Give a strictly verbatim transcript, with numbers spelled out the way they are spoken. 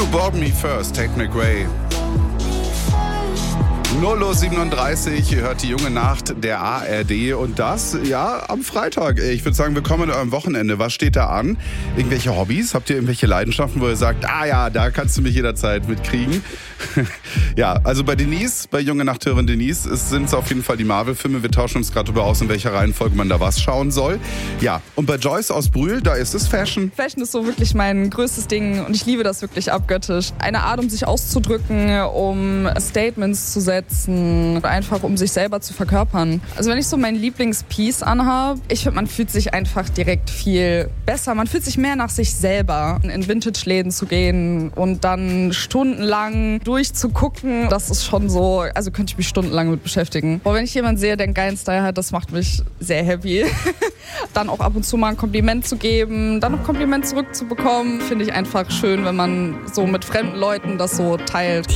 You Bought Me First, Tate McRae. null Uhr siebenunddreißig, ihr hört die junge Nacht der A R D und das, ja, am Freitag. Ich würde sagen, willkommen am Wochenende. Was steht da an? Irgendwelche Hobbys? Habt ihr irgendwelche Leidenschaften, wo ihr sagt, ah ja, da kannst du mich jederzeit mitkriegen? Ja, also bei Denise, bei junge Nachthörerin Denise, sind es auf jeden Fall die Marvel-Filme. Wir tauschen uns gerade darüber aus, in welcher Reihenfolge man da was schauen soll. Ja, und bei Joyce aus Brühl, da ist es Fashion. Fashion ist so wirklich mein größtes Ding und ich liebe das wirklich abgöttisch. Eine Art, um sich auszudrücken, um Statements zu setzen, einfach um sich selber zu verkörpern. Also wenn ich so mein Lieblingspiece anhabe, ich finde, man fühlt sich einfach direkt viel besser. Man fühlt sich mehr nach sich selber. In Vintage-Läden zu gehen und dann stundenlang durchzugucken, das ist schon so, also könnte ich mich stundenlang mit beschäftigen. Aber wenn ich jemanden sehe, der einen geilen Style hat, das macht mich sehr happy. Dann auch ab und zu mal ein Kompliment zu geben, dann noch ein Kompliment zurückzubekommen, finde ich einfach schön, wenn man so mit fremden Leuten das so teilt.